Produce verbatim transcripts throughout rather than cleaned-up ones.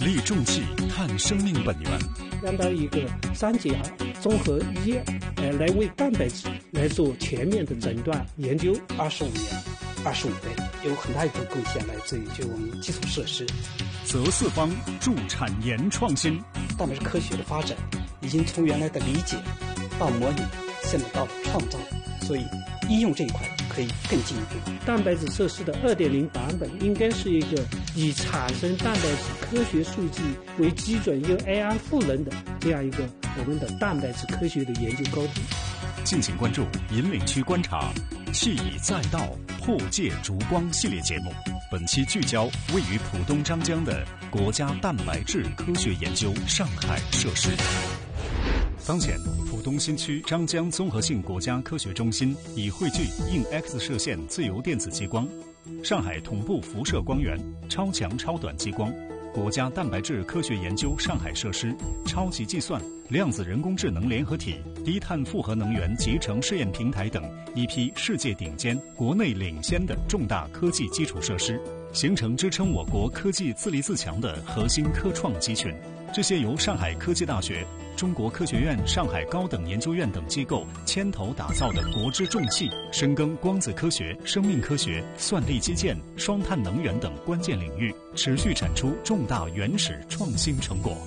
立重器，探生命本源。 让到一个三甲综合医院，呃，来为蛋白质来做全面的诊断研究。二十五年，二十五倍，有很大一部分贡献来自于就我们基础设施。 择四方，助产研创新。 蛋白质科学的发展，已经从原来的理解到模拟，现在到了创造，所以应用这一块可以更进一步。蛋白质设施的 二点零 版本应该是一个以产生蛋白质科学数据为基准，由 A I 赋能的这样一个我们的蛋白质科学的研究高地。 敬请关注引领区观察气已再到破界烛光系列节目，本期聚焦位于浦东张江的国家蛋白质科学研究上海设施。当前浦东新区张江综合性国家科学中心已汇聚硬 X 射线自由电子激光、上海同步辐射光源、超强超短激光、国家蛋白质科学研究上海设施、超级计算、量子人工智能联合体、低碳复合能源集成试验平台等一批世界顶尖、国内领先的重大科技基础设施，形成支撑我国科技自立自强的核心科创集群。这些由上海科技大学、中国科学院上海高等研究院等机构牵头打造的国之重器，深耕光子科学、生命科学、算力基建、双碳能源等关键领域，持续产出重大原始创新成果。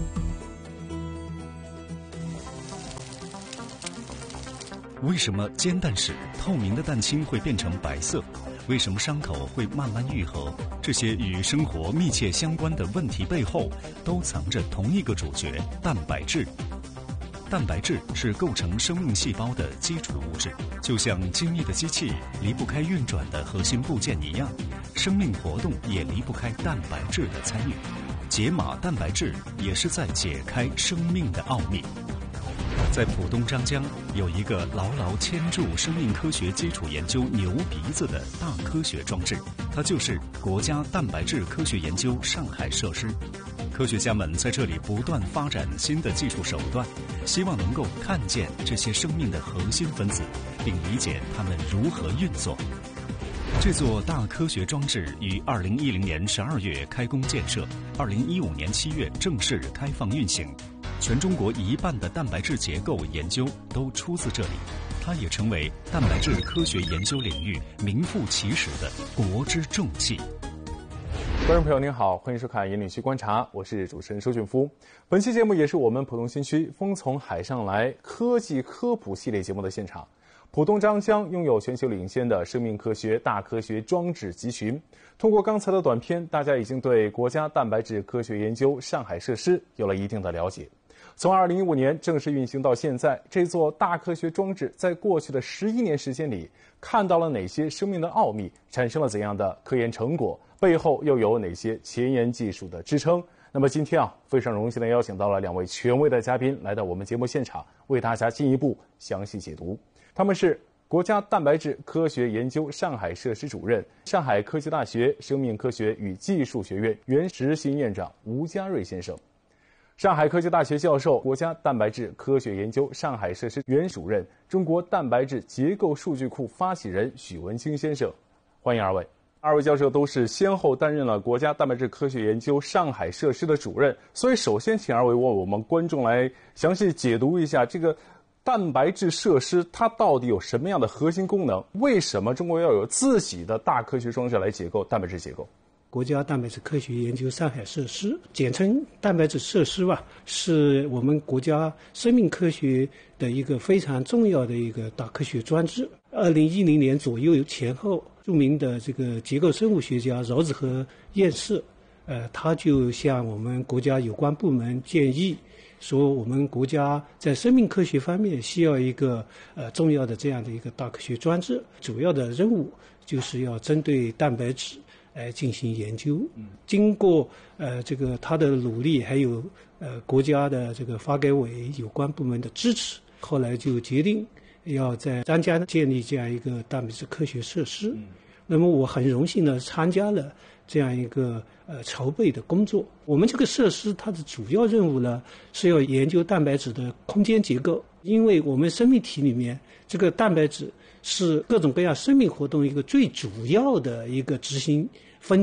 为什么煎蛋时透明的蛋清会变成白色？为什么伤口会慢慢愈合？这些与生活密切相关的问题背后，都藏着同一个主角——蛋白质。蛋白质是构成生命细胞的基础物质，就像精密的机器离不开运转的核心部件一样，生命活动也离不开蛋白质的参与。解码蛋白质也是在解开生命的奥秘。在浦东张江有一个牢牢牵住生命科学基础研究牛鼻子的大科学装置，它就是国家蛋白质科学研究上海设施。科学家们在这里不断发展新的技术手段，希望能够看见这些生命的核心分子，并理解它们如何运作。这座大科学装置于二零一零年十二月开工建设，二零一五年七月正式开放运行。全中国一半的蛋白质结构研究都出自这里，它也成为蛋白质科学研究领域名副其实的国之重器。 观众朋友您好，欢迎收看引领区观察，我是主持人周俊夫。本期节目也是我们浦东新区风从海上来科技科普系列节目的现场。浦东张江拥有全球领先的生命科学大科学装置集群。通过刚才的短片，大家已经对国家蛋白质科学研究上海设施有了一定的了解。从二零一五年正式运行到现在，这座大科学装置在过去的十一年时间里，看到了哪些生命的奥秘，产生了怎样的科研成果，背后又有哪些前沿技术的支撑？那么今天啊，非常荣幸的邀请到了两位权威的嘉宾来到我们节目现场，为大家进一步详细解读。他们是国家蛋白质科学研究上海设施主任、上海科技大学生命科学与技术学院原执行院长吴家瑞先生，上海科技大学教授、国家蛋白质科学研究上海设施原主任、中国蛋白质结构数据库发起人许文清先生。欢迎二位。二位教授都是先后担任了国家蛋白质科学研究上海设施的主任，所以首先请二位为我们观众来详细解读一下这个蛋白质设施它到底有什么样的核心功能？为什么中国要有自己的大科学装置来解构蛋白质结构？ 国家蛋白质科学研究上海设施，简称蛋白质设施吧，是我们国家生命科学的一个非常重要的一个大科学装置。二零一零年左右前后，著名的这个结构生物学家饶子和彦士，呃，他就向我们国家有关部门建议，说我们国家在生命科学方面需要一个呃重要的这样的一个大科学装置，主要的任务就是要针对蛋白质来进行研究。经过呃这个他的努力，还有呃国家的这个发改委有关部门的支持，后来就决定要在张江建立这样一个蛋白质科学设施。嗯、那么我很荣幸的参加了这样一个呃筹备的工作。我们这个设施它的主要任务呢，是要研究蛋白质的空间结构，因为我们生命体里面这个蛋白质是各种各样生命活动一个最主要的一个执行分子。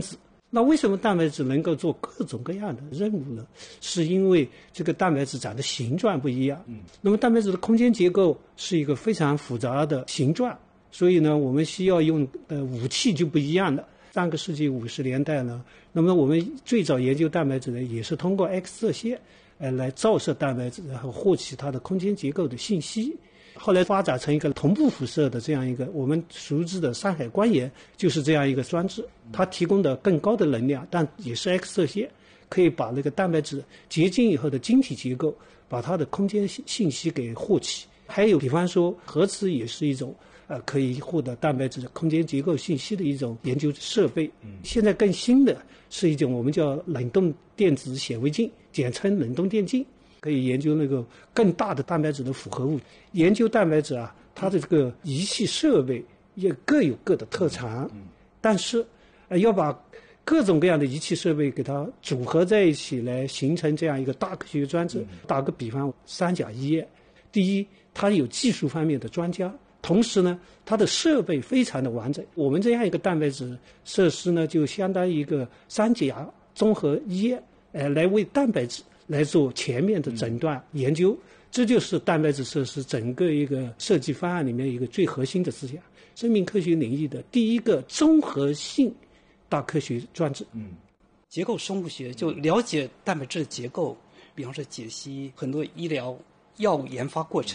那为什么蛋白质能够做各种各样的任务呢？是因为这个蛋白质长的形状不一样。嗯，那么蛋白质的空间结构是一个非常复杂的形状，所以呢，我们需要用的武器就不一样的。上个世纪五十年代呢，那么我们最早研究蛋白质呢，也是通过 X 射线，呃，来照射蛋白质，然后获取它的空间结构的信息。后来发展成一个同步辐射的这样一个我们熟知的山海关盐，就是这样一个装置，它提供的更高的能量，但也是 X 射线，可以把那个蛋白质结晶以后的晶体结构，把它的空间信息给获取。还有比方说核磁也是一种呃可以获得蛋白质的空间结构信息的一种研究设备。现在更新的是一种我们叫冷冻电子显微镜，简称冷冻电镜，可以研究那个更大的蛋白质的复合物。研究蛋白质啊，它的这个仪器设备也各有各的特长，但是呃要把各种各样的仪器设备给它组合在一起，来形成这样一个大科学装置。打个比方，三甲医院，第一，它有技术方面的专家，同时呢，它的设备非常的完整。我们这样一个蛋白质设施呢，就相当于一个三甲综合医院，呃，来为蛋白质来做全面的诊断研究。这就是蛋白质设施整个一个设计方案里面一个最核心的思想，生命科学领域的第一个综合性大科学装置。 嗯，结构生物学就了解蛋白质的结构，比方说解析很多医疗药物研发过程。